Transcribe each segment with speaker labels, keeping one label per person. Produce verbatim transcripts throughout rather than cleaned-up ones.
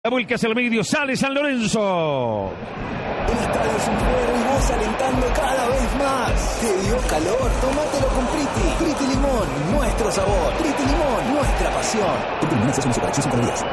Speaker 1: La vuelca hacia el medio, sale San Lorenzo.
Speaker 2: El estadio es un juego y vos alentando cada vez más. ¿Te dio calor? Tómatelo con Priti. Priti Limón, nuestro sabor. Priti Limón, nuestra pasión. Priti Limón es una superacción sin calorías.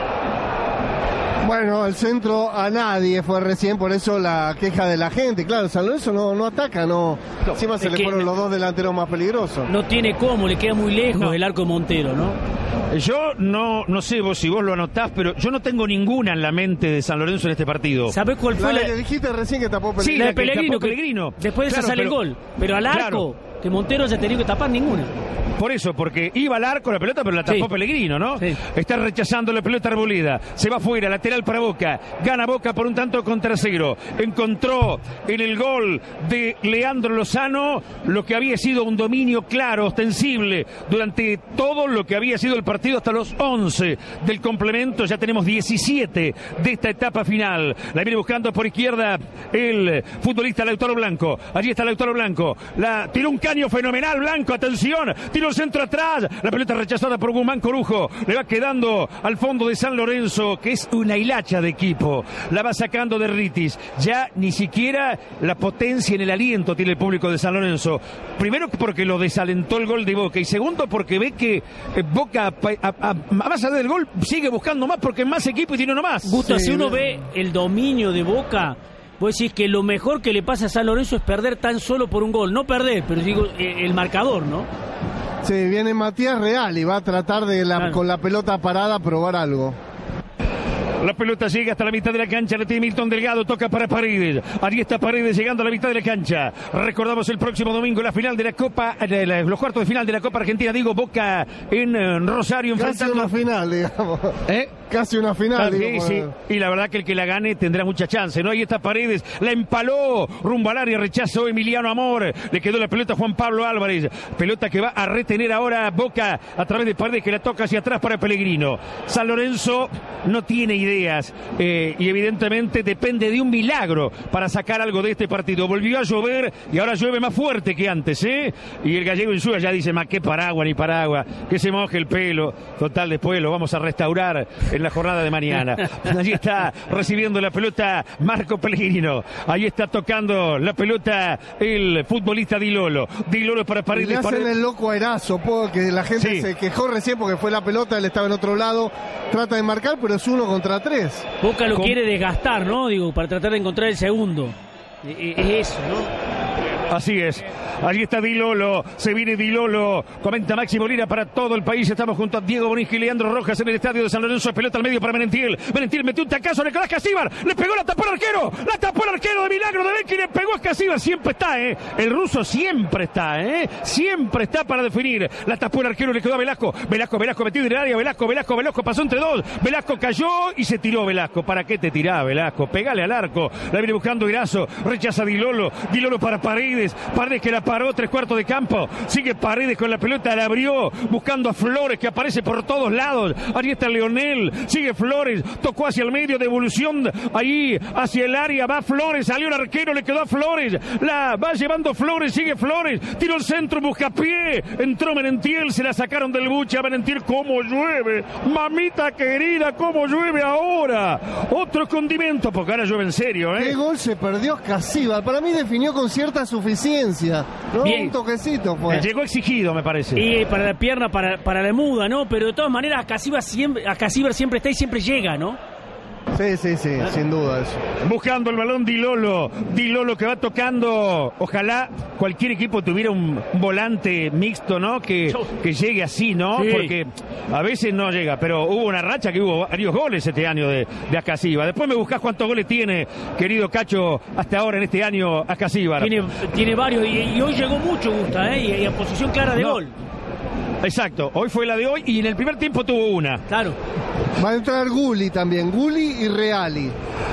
Speaker 3: Bueno, el centro a nadie fue recién, por eso la queja de la gente. Claro, San Lorenzo no, no ataca, no. no Encima se le fueron no, los dos delanteros más peligrosos.
Speaker 4: No tiene cómo, le queda muy lejos no. el arco de Montero, ¿no?
Speaker 1: Yo no no sé vos si vos lo anotás, pero yo no tengo ninguna en la mente de San Lorenzo en este partido.
Speaker 4: ¿Sabés cuál fue
Speaker 3: la,
Speaker 4: la
Speaker 3: que dijiste recién que tapó
Speaker 4: Pellegrino? Sí, la de Pellegrino.
Speaker 1: Que Pellegrino.
Speaker 4: Después de
Speaker 1: claro,
Speaker 4: esa sale
Speaker 1: pero,
Speaker 4: el gol. Pero al arco, claro. que Montero ya tenía que tapar ninguna.
Speaker 1: Por eso, porque iba al arco la pelota, pero la tapó sí. Pellegrino, ¿no? Sí. Está rechazando la pelota Arboleda. Se va fuera, lateral para Boca. Gana Boca por un tanto contra cero. Encontró en el gol de Leandro Lozano lo que había sido un dominio claro, ostensible, durante todo lo que había sido el partido hasta los once del complemento. Ya tenemos diecisiete de esta etapa final. La viene buscando por izquierda el futbolista Lautaro Blanco. Allí está Lautaro Blanco. La tiró un caño fenomenal, Blanco, atención. Tiró el centro atrás, la pelota rechazada por Guzmán Corujo, le va quedando al fondo de San Lorenzo, que es una hilacha de equipo, la va sacando de Ritis, ya ni siquiera la potencia en el aliento tiene el público de San Lorenzo, primero porque lo desalentó el gol de Boca, y segundo porque ve que Boca, a, a, a más allá del gol, sigue buscando más porque es más equipo y tiene uno más.
Speaker 4: Gusto,
Speaker 3: sí,
Speaker 4: si uno
Speaker 3: no.
Speaker 4: ve el dominio de Boca, vos decís que lo mejor que le pasa a San Lorenzo es perder tan solo por un gol, no perder, pero digo, el marcador, ¿no?
Speaker 3: Sí, viene Matías Real y va a tratar de la, claro. con la pelota parada probar algo.
Speaker 1: La pelota llega hasta la mitad de la cancha, la tiene Milton Delgado, toca para Paredes. Allí está Paredes llegando a la mitad de la cancha. Recordamos el próximo domingo la final de la Copa, de la, los cuartos de final de la Copa Argentina, digo, Boca en, en Rosario.
Speaker 3: Casi una final, digamos.
Speaker 1: ¿Eh?
Speaker 3: Casi una final,
Speaker 1: ah,
Speaker 3: digo,
Speaker 1: sí, sí. Y la verdad que el que la gane tendrá mucha chance, ¿no? Ahí está Paredes, la empaló, rumbo al área, rechazó Emiliano Amor, le quedó la pelota a Juan Pablo Álvarez. Pelota que va a retener ahora Boca a través de Paredes, que la toca hacia atrás para Pellegrino. San Lorenzo no tiene ideas eh, y evidentemente depende de un milagro para sacar algo de este partido. Volvió a llover y ahora llueve más fuerte que antes, ¿eh? Y el gallego Insúa ya dice, más que paraguas ni paraguas, que se moje el pelo. Total, después lo vamos a restaurar en la jornada de mañana. Allí está recibiendo la pelota Marco Pellegrino. Ahí está tocando la pelota el futbolista Di Lolo. Di Lolo para Paredes.
Speaker 3: Le hacen
Speaker 1: Paredes.
Speaker 3: el loco a Erazo, que la gente sí. se quejó recién porque fue la pelota, él estaba en otro lado, trata de marcar, pero es uno contra tres.
Speaker 4: Boca lo
Speaker 1: ¿Cómo?
Speaker 4: quiere desgastar, ¿no? Digo, para tratar de encontrar el segundo. Es eso, ¿no?
Speaker 1: Así es, allí está Di Lolo, se viene Di Lolo, comenta Maxi Molina para todo el país, estamos junto a Diego Boninski y Leandro Rojas en el estadio de San Lorenzo, pelota al medio para Merentiel, Merentiel metió un tacazo a Nicolás Casíbar, le pegó, la tapó el arquero, la tapó el arquero de milagro de Becky, le pegó a Casíbar, siempre está, eh, el ruso siempre está, eh, siempre está para definir, la tapó el arquero, le quedó a Velasco, Velasco, Velasco metido en el área, Velasco, Velasco, Velasco pasó entre dos, Velasco cayó y se tiró Velasco, ¿para qué te tirás Velasco? Pegale al arco, la viene buscando Erazo, rechaza Di Lolo, Di Lolo para Paredes, Paredes que la paró, tres cuartos de campo, sigue Paredes con la pelota, la abrió, buscando a Flores que aparece por todos lados, ahí está Leonel, sigue Flores, tocó hacia el medio, devolución ahí hacia el área, va Flores, salió el arquero, le quedó a Flores, la va llevando Flores, sigue Flores, tiró el centro, busca pie, entró Merentiel, se la sacaron del buche a Merentiel, cómo llueve, mamita querida, cómo llueve ahora, otro condimento, porque ahora llueve en serio, ¿eh?
Speaker 3: ¿Qué gol se perdió Casíbar? Para mí definió con cierta suficiencia. No,
Speaker 1: bien.
Speaker 3: Un toquecito fue.
Speaker 1: Llegó exigido, me parece.
Speaker 4: Y para la pierna, para, para la muda, ¿no? Pero de todas maneras, Casíbar siempre, a Casíbar siempre está y siempre llega, ¿no?
Speaker 3: Sí, sí, sí, ¿Eh? sin duda eso.
Speaker 1: Buscando el balón Di Lolo, Di Lolo que va tocando, ojalá cualquier equipo tuviera un volante mixto, ¿no? Que, que llegue así, ¿no? Sí. Porque a veces no llega, pero hubo una racha que hubo varios goles este año de, de Acasíbar. Después me buscás cuántos goles tiene, querido Cacho, hasta ahora en este año Acasíbar.
Speaker 4: Tiene, tiene varios, y, y hoy llegó mucho, Gusta, ¿eh? Y, y a posición clara de no. gol.
Speaker 1: Exacto, hoy fue la de hoy y en el primer tiempo tuvo una.
Speaker 4: Claro.
Speaker 3: Va a entrar Gulli también, Gulli y Reali.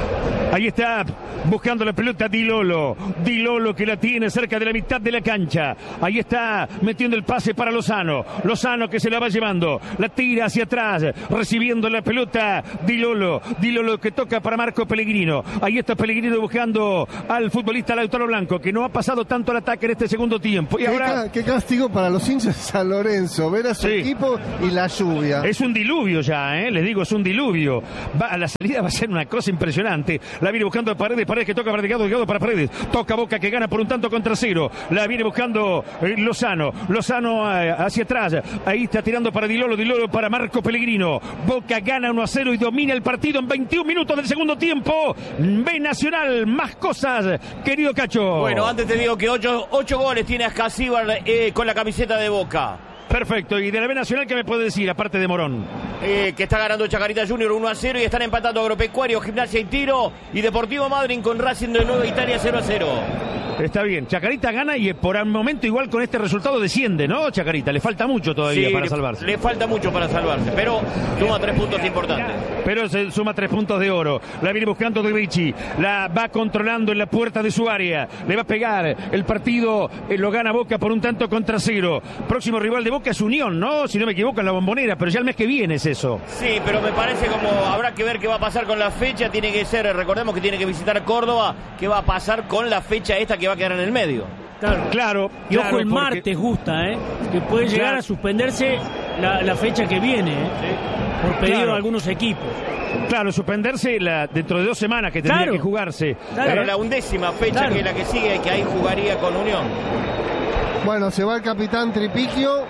Speaker 1: Ahí está, buscando la pelota Di Lolo. Di Lolo que la tiene cerca de la mitad de la cancha. Ahí está, metiendo el pase para Lozano. Lozano que se la va llevando. La tira hacia atrás, recibiendo la pelota Di Lolo. Di Lolo que toca para Marco Pellegrino. Ahí está Pellegrino buscando al futbolista Lautaro Blanco, que no ha pasado tanto el ataque en este segundo tiempo. Y
Speaker 3: ¿Qué,
Speaker 1: ahora...
Speaker 3: ca qué castigo para los hinchas de San Lorenzo, ver a su
Speaker 1: Sí.
Speaker 3: equipo y la lluvia.
Speaker 1: Es un diluvio ya, ¿eh? Les digo, es un diluvio. Va, a la salida va a ser una cosa impresionante. La viene buscando a Paredes, Paredes que toca para Delgado, Delgado para Paredes. Toca Boca que gana por un tanto contra cero. La viene buscando eh, Lozano. Lozano eh, hacia atrás. Ahí está tirando para Di Lolo, Di Lolo para Marco Pellegrino. Boca gana uno a cero y domina el partido en veintiún minutos del segundo tiempo. B Nacional, más cosas, querido Cacho.
Speaker 5: Bueno, antes te digo que ocho, ocho goles tiene Ascasíbar eh, con la camiseta de Boca.
Speaker 1: Perfecto. ¿Y de la B Nacional qué me puede decir, aparte de Morón?
Speaker 5: Eh, que está ganando Chacarita Junior uno a cero y están empatando Agropecuario, Gimnasia y Tiro y Deportivo Madryn con Racing de Nueva Italia cero a cero.
Speaker 1: Está bien, Chacarita gana y por el momento igual con este resultado desciende, ¿no? Chacarita, le falta mucho todavía
Speaker 5: Sí,
Speaker 1: para
Speaker 5: le,
Speaker 1: salvarse.
Speaker 5: Le falta mucho para salvarse, pero suma tres puntos importantes.
Speaker 1: Pero se suma tres puntos de oro. La viene buscando De Ricci, la va controlando en la puerta de su área. Le va a pegar el partido, eh, lo gana Boca por un tanto contra cero. Próximo rival de Boca es Unión, ¿no? Si no me equivoco, en la Bombonera, pero ya el mes que viene es eso.
Speaker 5: Sí, pero me parece como habrá que ver qué va a pasar con la fecha. Tiene que ser, recordemos que tiene que visitar Córdoba. ¿Qué va a pasar con la fecha esta que va a quedar en el medio?
Speaker 4: Claro.
Speaker 1: Claro.
Speaker 4: Y
Speaker 1: claro,
Speaker 4: ojo, el
Speaker 1: porque...
Speaker 4: martes gusta, ¿eh? Que puede llegar
Speaker 1: Claro.
Speaker 4: a suspenderse la, la fecha que viene, ¿eh? Por pedido
Speaker 1: Claro.
Speaker 4: de algunos equipos.
Speaker 1: Claro, suspenderse la, dentro de dos semanas que tendría
Speaker 4: Claro.
Speaker 1: que jugarse.
Speaker 4: Claro.
Speaker 5: Pero la undécima fecha
Speaker 4: Claro.
Speaker 5: que es la que sigue, que ahí jugaría con Unión.
Speaker 3: Bueno, se va el capitán Tripiquio.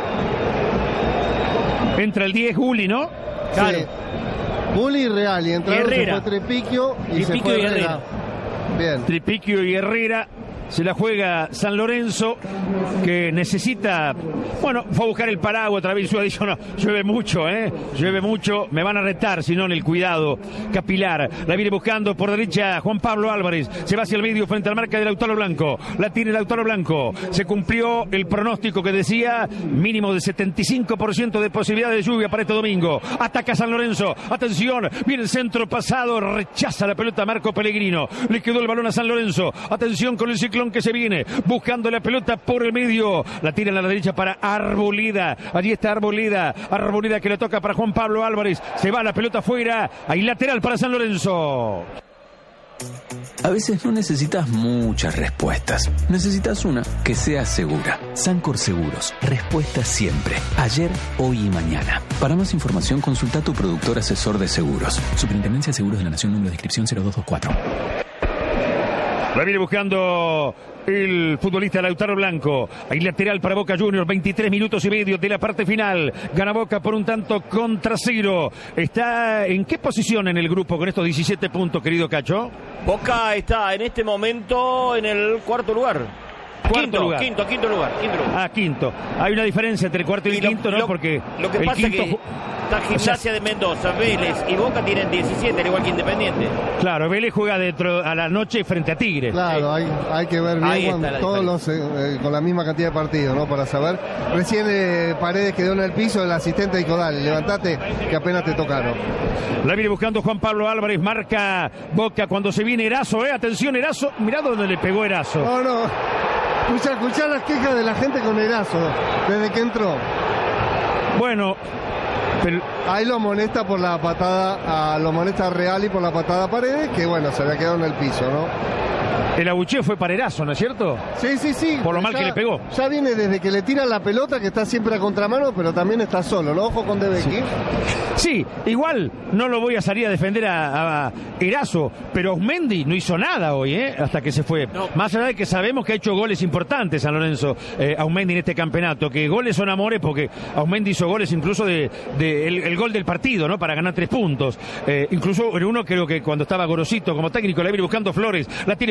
Speaker 1: Entra el diez Gulli, ¿no?
Speaker 4: Claro.
Speaker 3: Sí. Bully y Real. Y entraron, se
Speaker 4: Herrera.
Speaker 3: fue Tripiquio y se
Speaker 4: Tripiquio
Speaker 3: fue
Speaker 4: y
Speaker 3: Herrera.
Speaker 4: Herrera.
Speaker 3: Bien.
Speaker 1: Tripiquio y Herrera. Se la juega San Lorenzo, que necesita... Bueno, fue a buscar el paraguas otra vez. Ha dicho, no, llueve mucho, ¿eh? Llueve mucho. Me van a retar, si no, en el cuidado capilar. La viene buscando por derecha Juan Pablo Álvarez. Se va hacia el medio frente al marca de Lautaro Blanco. La tiene Lautaro Blanco. Se cumplió el pronóstico que decía mínimo de setenta y cinco por ciento de posibilidad de lluvia para este domingo. Ataca San Lorenzo. Atención, viene el centro pasado. Rechaza la pelota Marco Pellegrino. Le quedó el balón a San Lorenzo. Atención con el ciclón que se viene, buscando la pelota por el medio, la tira a la derecha para Arboleda, allí está Arboleda, Arboleda que le toca para Juan Pablo Álvarez, se va la pelota afuera, hay lateral para San Lorenzo.
Speaker 6: A veces no necesitas muchas respuestas, necesitas una que sea segura. Sancor Seguros, respuesta siempre, ayer, hoy y mañana. Para más información consulta a tu productor asesor de seguros. Superintendencia de Seguros de la Nación, número de inscripción cero dos dos cuatro.
Speaker 1: La viene buscando el futbolista Lautaro Blanco. Hay lateral para Boca Juniors. veintitrés minutos y medio de la parte final. Gana Boca por un tanto contra cero. ¿Está en qué posición en el grupo con estos diecisiete puntos, querido Cacho?
Speaker 5: Boca está en este momento en el cuarto lugar.
Speaker 1: Cuarto
Speaker 5: quinto,
Speaker 1: lugar.
Speaker 5: quinto, quinto lugar, quinto lugar.
Speaker 1: Ah, quinto. Hay una diferencia entre cuarto y,
Speaker 5: Y lo-
Speaker 1: quinto, ¿no?
Speaker 5: lo-
Speaker 1: Porque
Speaker 5: Lo que
Speaker 1: el
Speaker 5: pasa es
Speaker 1: quinto...
Speaker 5: que está Gimnasia de Mendoza, Vélez y Boca tienen diecisiete, al igual que Independiente.
Speaker 1: Claro, Vélez juega dentro a la noche frente a Tigre.
Speaker 3: Claro, hay, hay que ver bien
Speaker 5: Ahí está
Speaker 3: cuando-
Speaker 5: la
Speaker 3: todos los eh, eh, con la misma cantidad de partidos, ¿no? Para saber. Recién eh, Paredes quedó en el piso, el asistente dijo, dale, levantate, que apenas te tocaron.
Speaker 1: La viene buscando Juan Pablo Álvarez, marca Boca cuando se viene Erazo, ¿eh? Atención, Erazo. Mirá dónde le pegó Erazo.
Speaker 3: No, no. Escucha, escuchá las quejas de la gente con Erazo, desde que entró.
Speaker 1: Bueno, pero...
Speaker 3: Ahí lo amonesta por la patada, a, lo amonesta a Real y por la patada a Paredes, que bueno, se había quedado en el piso, ¿no?
Speaker 1: el abucheo fue para Erazo, ¿no es cierto?
Speaker 3: Sí, sí, sí.
Speaker 1: Por lo mal
Speaker 3: Ya-
Speaker 1: que le pegó.
Speaker 3: Ya viene desde que le tiran la pelota, que está siempre a contramano, pero también está solo, ¿no? Ojo con De Becchi.
Speaker 1: Sí, igual no lo voy a salir a defender a, a Erazo, pero Ausmendi no hizo nada hoy, ¿eh? Hasta que se fue.
Speaker 4: No.
Speaker 1: Más allá de que sabemos que ha hecho goles importantes San Lorenzo, eh, Ausmendi en este campeonato, que goles son amores porque Ausmendi hizo goles incluso de, de el, el gol del partido, ¿no? Para ganar tres puntos. Eh, incluso en uno creo que cuando estaba Gorosito como técnico, la viene buscando Flores, la tiene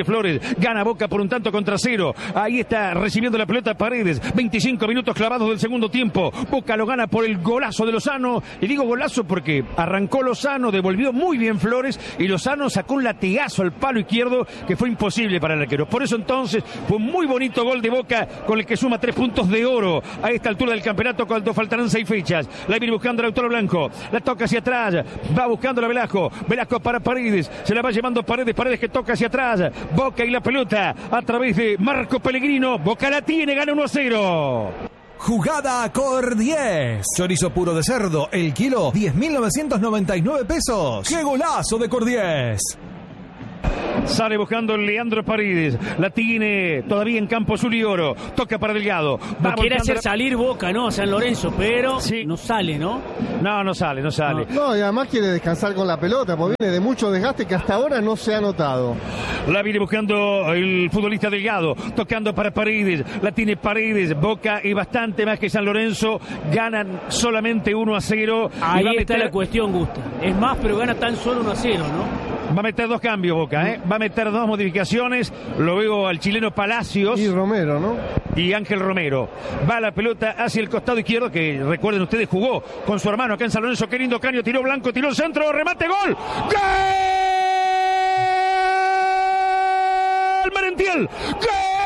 Speaker 1: Flores. Gana Boca por un tanto contra cero. Ahí está recibiendo la pelota Paredes. veinticinco minutos clavados del segundo tiempo. Boca lo gana por el golazo de Lozano. Y digo golazo porque arrancó Lozano, devolvió muy bien Flores y Lozano sacó un latigazo al palo izquierdo que fue imposible para el arquero. Por eso entonces fue un muy bonito gol de Boca con el que suma tres puntos de oro a esta altura del campeonato cuando faltarán seis fechas. La viene buscando el autor blanco. La toca hacia atrás. Va buscando la Velasco. Velasco para Paredes. Se la va llevando Paredes. Paredes que toca hacia atrás. Boca y la pelota a través de Marco Pellegrino. Boca la tiene, gana uno a cero.
Speaker 7: Jugada Cor diez. Chorizo puro de cerdo, el kilo, diez mil novecientos noventa y nueve pesos. ¡Qué golazo de Cor diez!
Speaker 1: Sale buscando Leandro Paredes. La tiene todavía en campo azul y oro. Toca para Delgado.
Speaker 4: Va quiere hacer la... salir Boca, ¿no? A San Lorenzo, pero sí. no sale, ¿no?
Speaker 1: No, no sale, no sale.
Speaker 3: No. no, y además quiere descansar con la pelota, porque viene de mucho desgaste que hasta ahora no se ha notado.
Speaker 1: La viene buscando el futbolista Delgado. Tocando para Paredes. La tiene Paredes. Boca y bastante más que San Lorenzo. Ganan solamente uno a cero.
Speaker 4: Ahí está meter... la cuestión, Gusta. Es más, pero gana tan solo uno a cero, ¿no?
Speaker 1: Va a meter dos cambios Boca, ¿eh? Va a meter dos modificaciones. Lo veo al chileno Palacios.
Speaker 3: Y Romero, ¿no?
Speaker 1: Y Ángel Romero. Va la pelota hacia el costado izquierdo, que recuerden ustedes, jugó con su hermano acá en San Lorenzo. Qué lindo caño, tiró Blanco, tiró el centro, remate, gol. ¡Gol! Merentiel. ¡Gol!